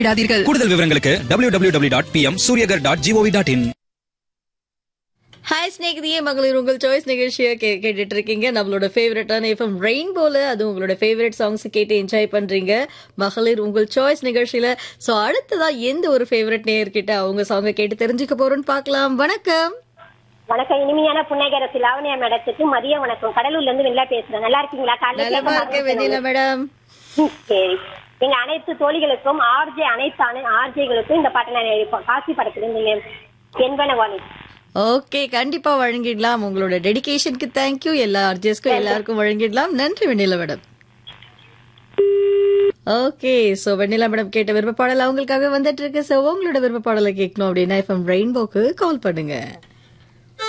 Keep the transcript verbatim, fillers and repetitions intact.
விடாதீர்கள். கூடுதல் விவரங்களுக்கு W W W dot B M Surya Ghar dot gov dot in. Hi ஸ்நேகிதியே, மகளிர் உங்கள் சாய்ஸ் நிகழ்ச்சியை கே கேட்டுட்டு இருக்கீங்க. நம்மளோட ஃபேவரட்டான எஃப்எம் ரெயின்போல அது உங்களோட ஃபேவரட் சாங்ஸ் கேட்டு என்ஜாய் பண்றீங்க மகளிர் உங்கள் சாய்ஸ் நிகழ்ச்சியில. ஸோ அடுத்ததா எந்த ஒரு ஃபேவரட் நேயர்கிட்ட அவங்க சாங்கை கேட்டு தெரிஞ்சுக்க போறோம்னு பார்க்கலாம். வணக்கம். வணக்கம். இனிமையான புன்னகரசி லாவணியா மேடத்துக்கு மதிய வணக்கம். கடலூர்ல இருந்து வெள்ளா பேசுறேன். நல்லா இருக்கீங்களா? நலமா இருக்கேன் வெண்ணிலா மேடம். சரி, எங்க அனைத்து தோழிகளுக்கும் ஆர்ஜே அனைத்து ஆர்ஜேகளுக்கும் இந்த பாட்டை நான் எழுப்போம். காசி படத்திலிருந்து என்பன வாணி. ஓகே, கண்டிப்பா வழங்கிடலாம். உங்களோட டெடிகேஷனுக்கு தேங்க்யூ. எல்லா ஆர்ஜிஎஸ்க்கும் எல்லாருக்கும் வழங்கிடலாம். நன்றி வெண்ணிலா மேடம். ஓகே, சோ வெண்ணிலா மேடம் கேட்ட விருப்ப பாடல் அவங்களுக்காக வந்துட்டு இருக்கு. சோ உங்களோட விருப்ப பாடலை கேட்கணும் அப்படின்னா எஃப்எம் ரெயின்போக்கு கால் பண்ணுங்க.